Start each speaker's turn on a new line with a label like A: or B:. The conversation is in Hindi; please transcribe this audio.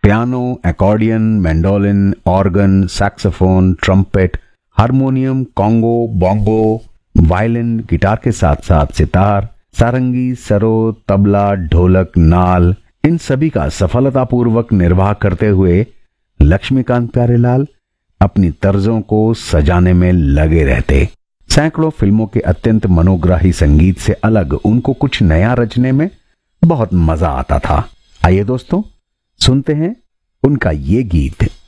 A: Piano, accordion, mandolin, organ, saxophone, trumpet, harmonium, Congo, bongo, violin, guitar के साथ साथ सितार, सारंगी, सरो, तबला, ढोलक, नाल, इन सभी का सफलतापूर्वक निर्वाह करते हुए लक्ष्मीकांत प्यारेलाल अपनी तर्जों को सजाने में लगे रहते। सैकड़ों फिल्मों के अत्यंत मनोग्राही संगीत से अलग उनको कुछ नया रचने में बहुत मजा आता था। आइए दोस्तों, सुनते हैं उनका ये गीत।